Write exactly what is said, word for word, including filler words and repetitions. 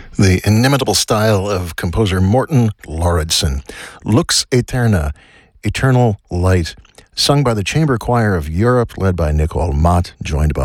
The inimitable style of composer Morten Lauridsen. Lux Aeterna, Eternal Light, sung by the Chamber Choir of Europe, led by Nicole Mott, joined by